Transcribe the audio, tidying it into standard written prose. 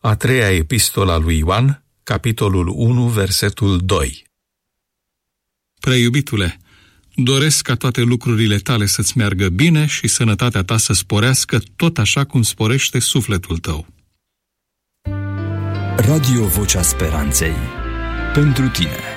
A treia epistola lui Ioan, capitolul 1, versetul 2. Prea iubitule, doresc ca toate lucrurile tale să-ți meargă bine și sănătatea ta să sporească tot așa cum sporește sufletul tău. Radio Vocea Speranței. Pentru tine.